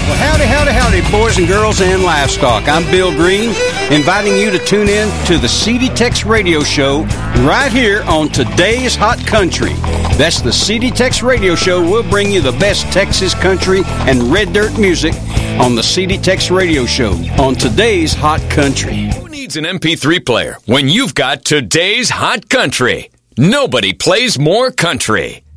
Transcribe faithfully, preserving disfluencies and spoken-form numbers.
Well, howdy, howdy, howdy, boys and girls and livestock. I'm Bill Green, inviting you to tune in to the C D Tex Radio Show right here on Today's Hot Country. That's the C D Tex Radio Show. We'll bring you the best Texas country and red dirt music on the C D Tex Radio Show on Today's Hot Country. Who needs an M P three player when you've got Today's Hot Country? Nobody plays more country.